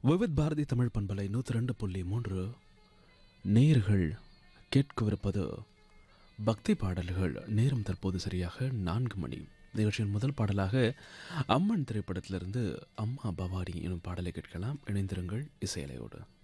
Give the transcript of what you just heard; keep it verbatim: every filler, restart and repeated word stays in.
விவித் பாரதி தமிழ் பண்பலை நூற்றி ரெண்டு புள்ளி மூன்று நேயர்கள் கேட்கவிருப்பது பக்தி பாடல்கள். நேரம் தற்போது சரியாக நான்கு மணி. நிகழ்ச்சியின் முதல் பாடலாக அம்மன் திரைப்படத்திலிருந்து அம்மா பவானி எனும் பாடலை கேட்கலாம். இணைந்திருங்கள் இசையலையோடு.